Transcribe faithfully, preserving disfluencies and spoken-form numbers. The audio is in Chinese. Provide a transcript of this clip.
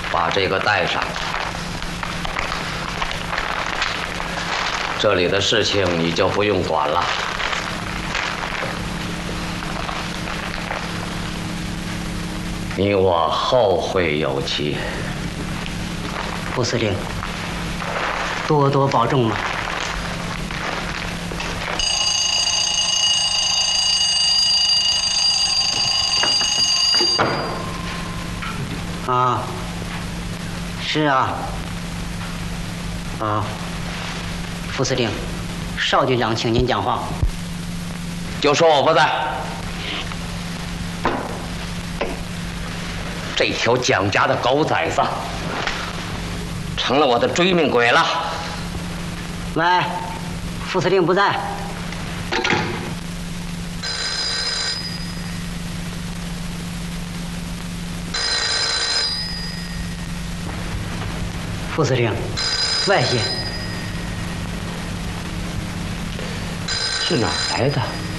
把这个带上。这里的事情你就不用管了。你我后会有期。 副司令，多多保重嘛。啊，是啊。啊，副司令，邵局长，请您讲话。 就说我不在。这条蒋家的狗崽子，成了我的追命鬼了。 喂，副司令不在。副司令，外线是哪儿来的？